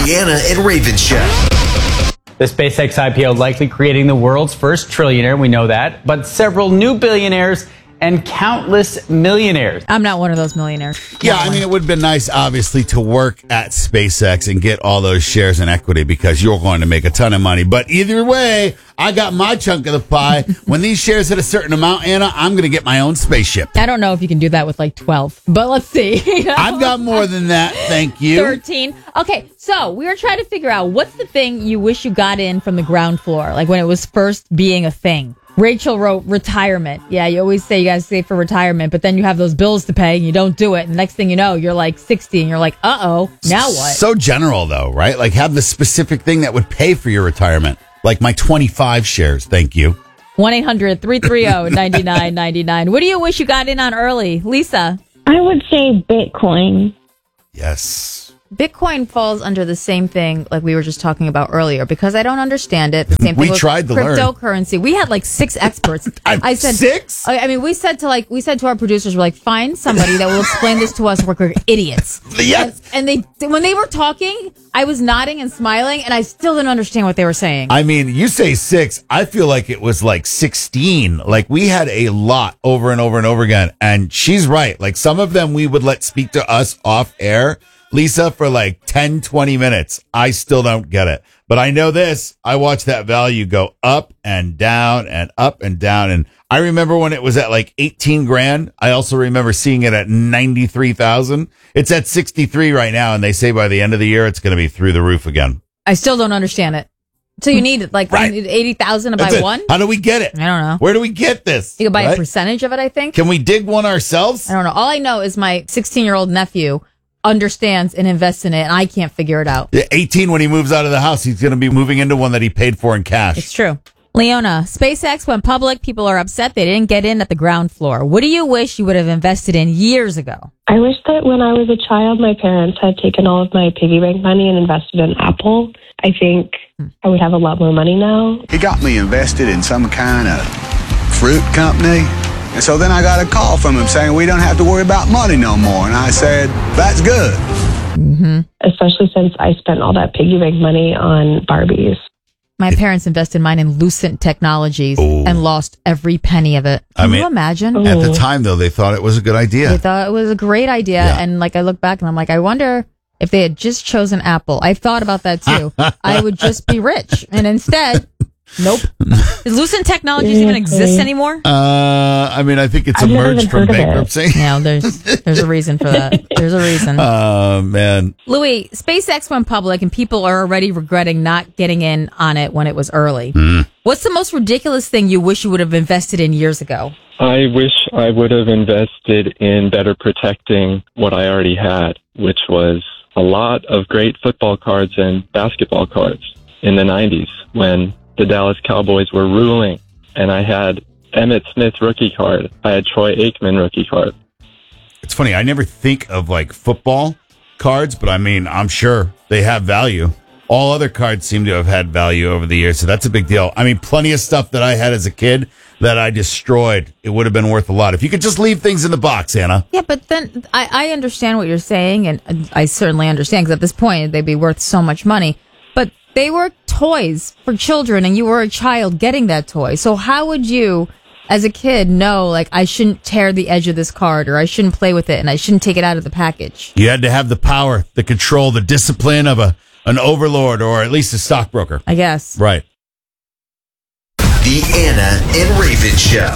The Anna and Raven Show. The SpaceX IPO likely creating the world's first trillionaire, we know that, but several new billionaires and countless millionaires. I'm not one of those millionaires. Yeah, I mean, it would have been nice, obviously, to work at SpaceX and get all those shares and equity because you're going to make a ton of money. But either way, I got my chunk of the pie. When these shares hit a certain amount, Anna, I'm going to get my own spaceship. I don't know if you can do that with like 12, but let's see. I've got more than that, thank you. 13. Okay, so we were trying to figure out what's the thing you wish you got in from the ground floor, like when it was first being a thing. Rachel wrote retirement. Yeah, you always say you guys save for retirement, but then you have those bills to pay and you don't do it. And the next thing you know, you're like 60 and you're like, uh-oh, now what? So general, though, right? Like have the specific thing that would pay for your retirement. Like my 25 shares, thank you. 1-800-330-9999. What do you wish you got in on early? Lisa? I would say Bitcoin. Yes. Bitcoin falls under the same thing like we were just talking about earlier because I don't understand it. The same thing We with tried to learn. cryptocurrency. We had like 6 experts. I said 6? I mean, we said to our producers, we're like, find somebody that will explain this to us. We're idiots. Yes. And when they were talking, I was nodding and smiling, and I still didn't understand what they were saying. I mean, you say 6. I feel like it was like 16. Like we had a lot over and over and over again. And she's right. Like some of them we would let speak to us off air, Lisa, for like 10, 20 minutes. I still don't get it. But I know this. I watched that value go up and down and up and down. And I remember when it was at like 18 grand. I also remember seeing it at 93,000. It's at 63 right now. And they say by the end of the year, it's going to be through the roof again. I still don't understand it. So you need like Right. 80,000 to buy one? How do we get it? I don't know. Where do we get this? You can buy Right? a percentage of it, I think. Can we dig one ourselves? I don't know. All I know is my 16-year-old nephew understands and invests in it, and I can't figure it out. Yeah, 18 when he moves out of the house, he's going to be moving into one that he paid for in cash. It's true. Leona, SpaceX went public. People are upset they didn't get in at the ground floor. What do you wish you would have invested in years ago? I wish that when I was a child, my parents had taken all of my piggy bank money and invested in Apple. I think I would have a lot more money now. He got me invested in some kind of fruit company. And so then I got a call from him saying, we don't have to worry about money no more. And I said, that's good. Especially since I spent all that piggy bank money on Barbies. My parents invested mine in Lucent Technologies and lost every penny of it. Can you imagine? At the time, though, they thought it was a good idea. They thought it was a great idea. Yeah. And like I look back and I'm like, I wonder if they had just chosen Apple. I've thought about that too. I would just be rich. And instead, nope. Does Lucent Technologies even exist anymore? I mean, I think it's I've never emerged even from heard of it. bankruptcy. Yeah, there's a reason for that. There's a reason. Oh, man. Louis, SpaceX went public and people are already regretting not getting in on it when it was early. What's the most ridiculous thing you wish you would have invested in years ago? I wish I would have invested in better protecting what I already had, which was a lot of great football cards and basketball cards in the 90s when the Dallas Cowboys were ruling. And I had Emmitt Smith rookie card. I had Troy Aikman rookie card. It's funny. I never think of like football cards, but I mean, I'm sure they have value. All other cards seem to have had value over the years, so that's a big deal. I mean, plenty of stuff that I had as a kid that I destroyed. It would have been worth a lot. If you could just leave things in the box, Anna. Yeah, but then I understand what you're saying, and I certainly understand, because at this point, they'd be worth so much money. But they were toys for children, and you were a child getting that toy. So how would you, as a kid, know, like, I shouldn't tear the edge of this card, or I shouldn't play with it, and I shouldn't take it out of the package? You had to have the power, the control, the discipline of an overlord, or at least a stockbroker. I guess. Right. The Anna and Raven Show.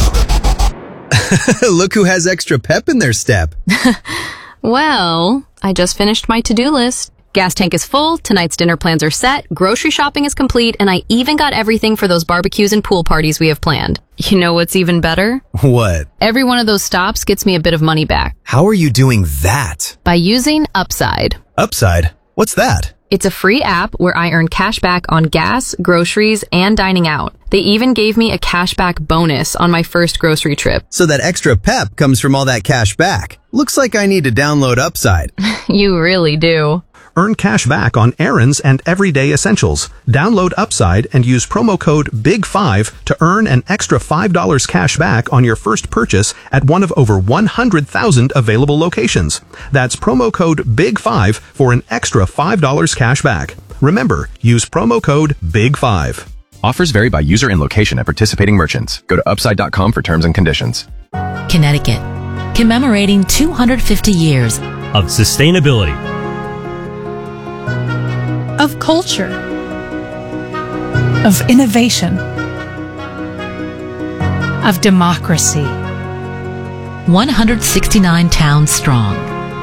Look who has extra pep in their step. Well, I just finished my to-do list. Gas tank is full, tonight's dinner plans are set, grocery shopping is complete, and I even got everything for those barbecues and pool parties we have planned. You know what's even better? What? Every one of those stops gets me a bit of money back. How are you doing that? By using Upside. Upside? What's that? It's a free app where I earn cash back on gas, groceries, and dining out. They even gave me a cashback bonus on my first grocery trip. So that extra pep comes from all that cash back. Looks like I need to download Upside. You really do. earn cash back on errands and everyday essentials. Download Upside and use promo code BIG5 to earn an extra $5 cash back on your first purchase at one of over 100,000 available locations. That's promo code BIG5 for an extra $5 cash back. Remember, use promo code BIG5. Offers vary by user and location at participating merchants. Go to upside.com for terms and conditions. Connecticut, commemorating 250 years of sustainability, of culture, of innovation, of democracy. 169 towns strong.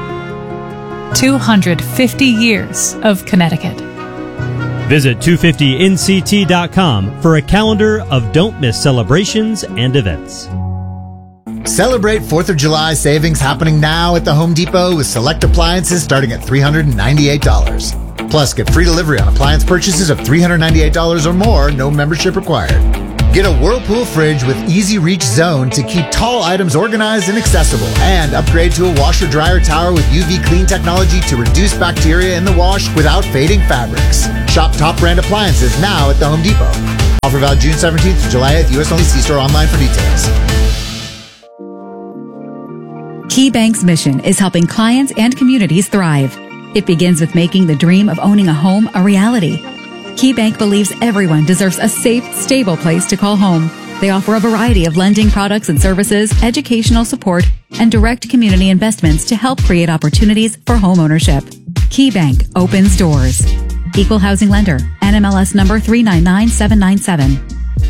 250 years of Connecticut. Visit 250nct.com for a calendar of don't miss celebrations and events. Celebrate 4th of July savings happening now at the Home Depot with select appliances starting at $398. Plus, get free delivery on appliance purchases of $398 or more, no membership required. Get a Whirlpool fridge with Easy Reach Zone to keep tall items organized and accessible. And upgrade to a washer-dryer tower with UV clean technology to reduce bacteria in the wash without fading fabrics. Shop top brand appliances now at the Home Depot. Offer valid June 17th to July 8th. U.S. only. See store online for details. KeyBank's mission is helping clients and communities thrive. It begins with making the dream of owning a home a reality. KeyBank believes everyone deserves a safe, stable place to call home. They offer a variety of lending products and services, educational support, and direct community investments to help create opportunities for home ownership. KeyBank opens doors. Equal housing lender. NMLS number 399797.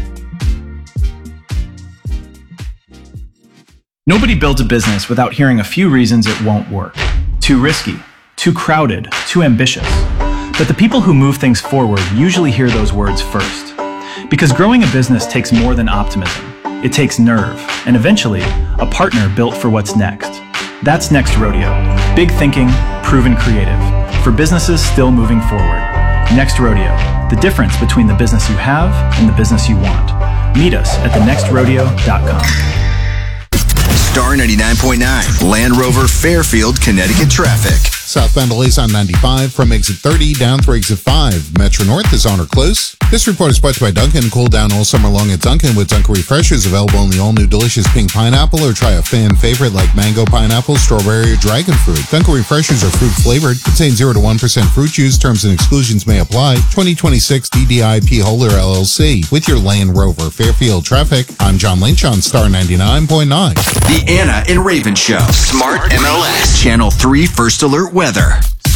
Nobody builds a business without hearing a few reasons it won't work. Too risky, too crowded, too ambitious. But the people who move things forward usually hear those words first. Because growing a business takes more than optimism. It takes nerve, and eventually, a partner built for what's next. That's Next Rodeo. Big thinking, proven creative. For businesses still moving forward. Next Rodeo. The difference between the business you have and the business you want. Meet us at thenextrodeo.com. Star 99.9, Land Rover Fairfield, Connecticut traffic. Southbound delays on 95 from exit 30 down through exit 5. Metro North is on or close. This report is brought to you by Dunkin'. Cool down all summer long at Dunkin' with Dunkin' Refreshers available in the all-new delicious pink pineapple, or try a fan favorite like mango, pineapple, strawberry, or dragon fruit. Dunkin' Refreshers are fruit-flavored, contain 0 to 1% fruit juice. Terms and exclusions may apply. 2026 DDIP Holder LLC. With your Land Rover Fairfield traffic, I'm John Lynch on Star 99.9. The Anna and Raven Show. Smart MLS. Channel 3 First Alert Weather.